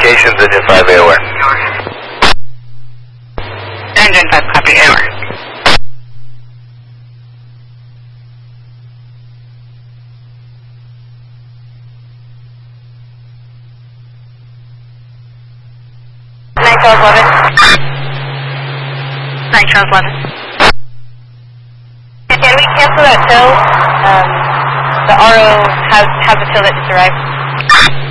indications, engine 5 AOR. Engine 5, copy, AOR. Charles 11. Can we cancel that tow? The RO has a tow that just arrived.